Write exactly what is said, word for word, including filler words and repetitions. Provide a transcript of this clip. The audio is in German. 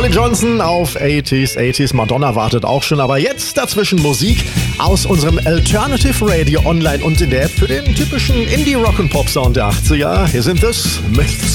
Holly Johnson auf achtziger, achtziger. Madonna wartet auch schon, aber jetzt dazwischen Musik aus unserem Alternative Radio online und in der App für den typischen Indie-Rock- und Pop-Sound der achtziger. Hier sind es Myths.